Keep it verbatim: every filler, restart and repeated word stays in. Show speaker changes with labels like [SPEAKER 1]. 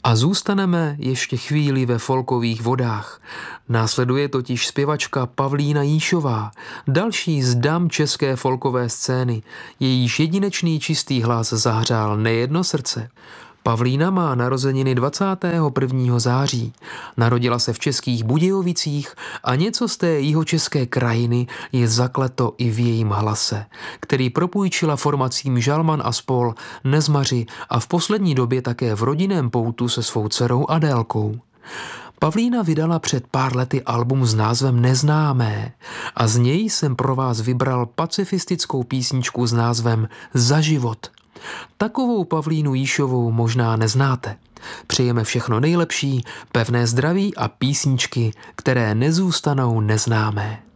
[SPEAKER 1] A zůstaneme ještě chvíli ve folkových vodách. Následuje totiž zpěvačka Pavlína Jíšová, další z dam české folkové scény. Jejíž jedinečný čistý hlas zahřál nejedno srdce. Pavlína má narozeniny dvacátého prvního září. Narodila se v Českých Budějovicích a něco z té jihočeské krajiny je zakleto i v jejím hlase, který propůjčila formacím Žalman a spol, Nezmaři a v poslední době také v rodinném poutu se svou dcerou Adélkou. Pavlína vydala před pár lety album s názvem Neznámé a z něj jsem pro vás vybral pacifistickou písničku s názvem Za život. Takovou Pavlínu Jíšovou možná neznáte. Přejeme všechno nejlepší, pevné zdraví a písničky, které nezůstanou neznámé.